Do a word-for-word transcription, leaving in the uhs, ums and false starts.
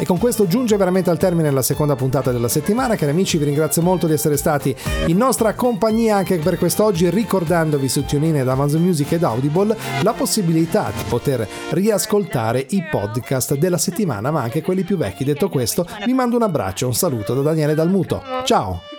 E con questo giunge veramente al termine la seconda puntata della settimana. Cari amici, vi ringrazio molto di essere stati in nostra compagnia anche per quest'oggi, ricordandovi su TuneIn ed Amazon Music ed Audible la possibilità di poter riascoltare i podcast della settimana, ma anche quelli più vecchi. Detto questo, vi mando un abbraccio, un saluto da Daniele Dalmuto. Ciao!